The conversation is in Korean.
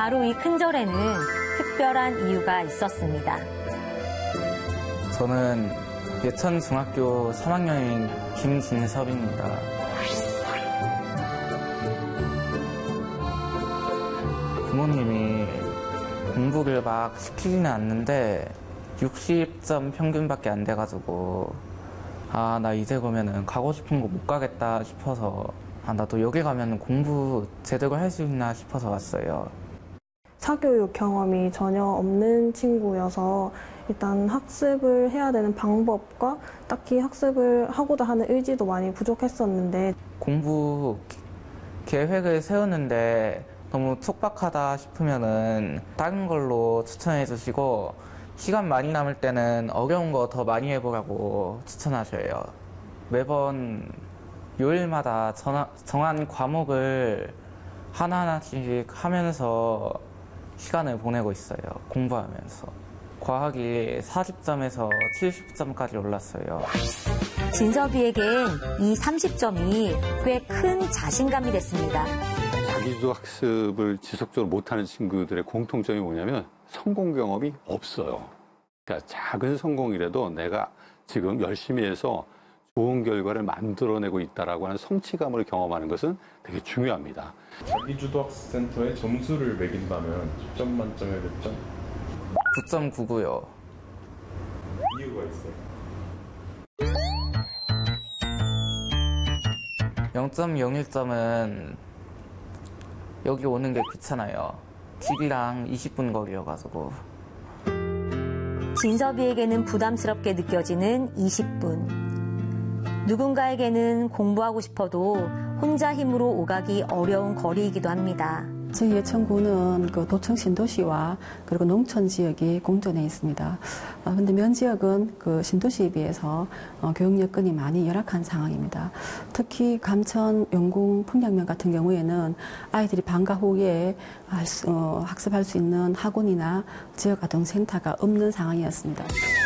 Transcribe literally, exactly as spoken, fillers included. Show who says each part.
Speaker 1: 바로 이 큰절에는 특별한 이유가 있었습니다.
Speaker 2: 저는 예천중학교 삼 학년인 김진섭입니다. 부모님이 공부를 막 시키지는 않는데 육십 점 평균밖에 안 돼가지고 아, 나 이제 그러면은 가고 싶은 곳 못 가겠다 싶어서 아, 나도 여기 가면 공부 제대로 할 수 있나 싶어서 왔어요.
Speaker 3: 사교육 경험이 전혀 없는 친구여서 일단 학습을 해야 되는 방법과 딱히 학습을 하고자 하는 의지도 많이 부족했었는데
Speaker 2: 공부 계획을 세우는데 너무 촉박하다 싶으면은 다른 걸로 추천해 주시고 시간 많이 남을 때는 어려운 거 더 많이 해보라고 추천하셔요. 매번 요일마다 전화, 정한 과목을 하나하나씩 하면서 시간을 보내고 있어요. 공부하면서. 과학이 사십 점에서 칠십 점까지 올랐어요.
Speaker 1: 진섭이에겐 이 삼십 점이 꽤 큰 자신감이 됐습니다.
Speaker 4: 자기주도 학습을 지속적으로 못하는 친구들의 공통점이 뭐냐면 성공 경험이 없어요. 그러니까 작은 성공이라도 내가 지금 열심히 해서 좋은 결과를 만들어내고 있다라고 하는 성취감을 경험하는 것은 되게 중요합니다.
Speaker 5: 자기주도학습센터에 점수를 매긴다면 십 점 만점에 몇 점?
Speaker 2: 구 점 구구요.
Speaker 5: 이유가 있어요?
Speaker 2: 영 점 영일 점은 여기 오는 게 귀찮아요. 집이랑 이십 분 거리여가지고.
Speaker 1: 진섭이에게는 부담스럽게 느껴지는 이십 분. 누군가에게는 공부하고 싶어도 혼자 힘으로 오가기 어려운 거리이기도 합니다.
Speaker 6: 저희 예천구는 그 도청 신도시와 그리고 농촌 지역이 공존해 있습니다. 그런데 어, 면 지역은 그 신도시에 비해서 어, 교육 여건이 많이 열악한 상황입니다. 특히 감천, 영궁, 풍량면 같은 경우에는 아이들이 방과 후에 할 수, 어, 학습할 수 있는 학원이나 지역아동센터가 없는 상황이었습니다.